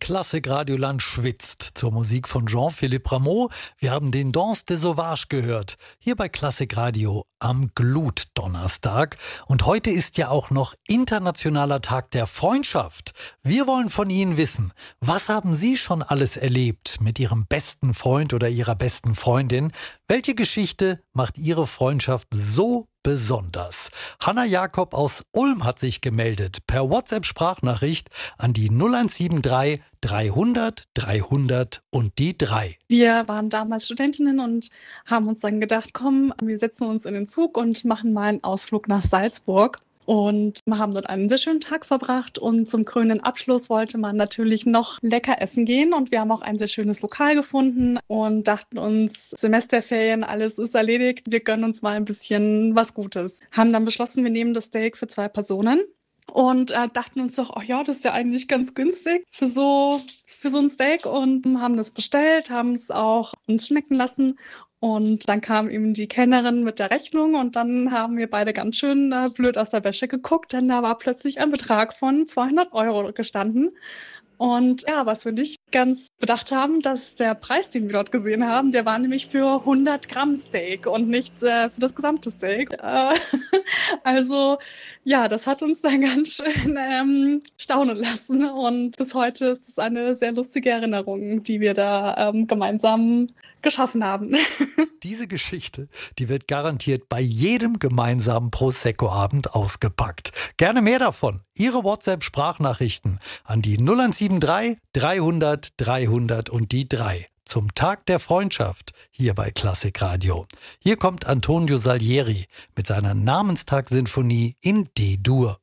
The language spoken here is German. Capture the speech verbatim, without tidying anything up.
Klassik Radioland schwitzt zur Musik von Jean-Philippe Rameau. Wir haben den Danse des Sauvages gehört, hier bei Klassik Radio am Glutdonnerstag. Und heute ist ja auch noch Internationaler Tag der Freundschaft. Wir wollen von Ihnen wissen, was haben Sie schon alles erlebt mit Ihrem besten Freund oder Ihrer besten Freundin? Welche Geschichte macht Ihre Freundschaft so besonders? Hanna Jakob aus Ulm hat sich gemeldet per WhatsApp-Sprachnachricht an die null eins sieben drei dreihundert dreihundert und die drei. Wir waren damals Studentinnen und haben uns dann gedacht, komm, wir setzen uns in den Zug und machen mal einen Ausflug nach Salzburg. Und wir haben dort einen sehr schönen Tag verbracht und zum krönenden Abschluss wollte man natürlich noch lecker essen gehen und wir haben auch ein sehr schönes Lokal gefunden und dachten uns, Semesterferien, alles ist erledigt, wir gönnen uns mal ein bisschen was Gutes. Haben dann beschlossen, wir nehmen das Steak für zwei Personen. Und äh, dachten uns doch, ach ja, das ist ja eigentlich ganz günstig für so, für so ein Steak und haben das bestellt, haben es auch uns schmecken lassen. Und dann kam eben die Kellnerin mit der Rechnung und dann haben wir beide ganz schön äh, blöd aus der Wäsche geguckt, denn da war plötzlich ein Betrag von zweihundert Euro gestanden. Und ja, was wir nicht ganz bedacht haben, dass der Preis, den wir dort gesehen haben, der war nämlich für hundert Gramm Steak und nicht äh, für das gesamte Steak. Äh, also ja, das hat uns dann ganz schön ähm, staunen lassen und bis heute ist es eine sehr lustige Erinnerung, die wir da ähm, gemeinsam geschaffen haben. Diese Geschichte, die wird garantiert bei jedem gemeinsamen Prosecco-Abend ausgepackt. Gerne mehr davon. Ihre WhatsApp-Sprachnachrichten an die null eins sieben drei dreihundert dreihundert und die drei. Zum Tag der Freundschaft hier bei Klassik Radio. Hier kommt Antonio Salieri mit seiner Namenstag-Sinfonie in D-Dur.